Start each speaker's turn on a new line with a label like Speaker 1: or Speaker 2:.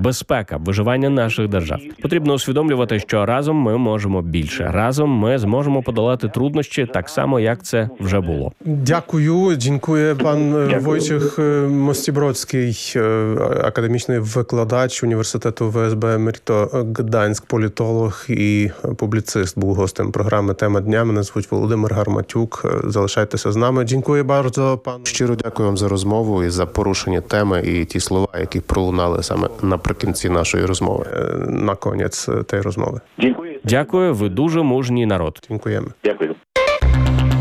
Speaker 1: безпека, виживання наших держав. Потрібно усвідомлювати, що разом ми можемо більше. Разом ми зможемо подолати труднощі так само, як це вже було.
Speaker 2: Дякую. Дякую, пан Войciech Мостібродський, академічний викладач університету ВСБ Мірто Гданськ, політолог і публіцист, був гостем програми «Тема дня». Мене звуть Володимир Гарматюк. Залишайтеся з нами. Дякую bardzo, пан.
Speaker 3: Щиро дякую вам за розмову і за порушення теми і ті слова, які пролунали саме наприкінці нашої розмови.
Speaker 2: На конець тієї розмови.
Speaker 1: Дякую, ви дуже мужній народ.
Speaker 2: Дякуємо.
Speaker 4: Дякую.